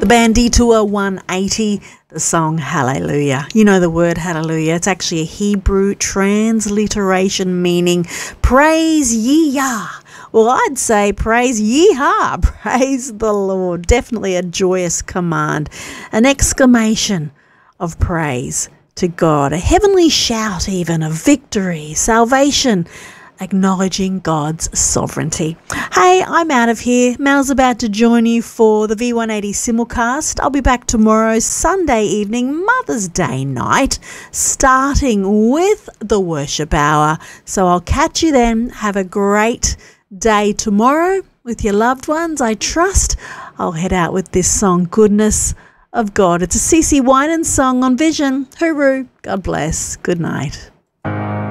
The band Detour 180, the song Hallelujah. You know the word hallelujah. It's actually a Hebrew transliteration meaning praise ye Yah. Well, I'd say praise yeehaw, praise the Lord. Definitely a joyous command, an exclamation of praise to God, a heavenly shout even of victory, salvation, acknowledging God's sovereignty. Hey, I'm out of here. Mel's about to join you for the V180 simulcast. I'll be back tomorrow, Sunday evening, Mother's Day night, starting with the worship hour. So I'll catch you then. Have a great day tomorrow with your loved ones. I trust I'll head out with this song, Goodness of God. It's a CeCe Winans song on Vision. Hooroo. God bless. Good night.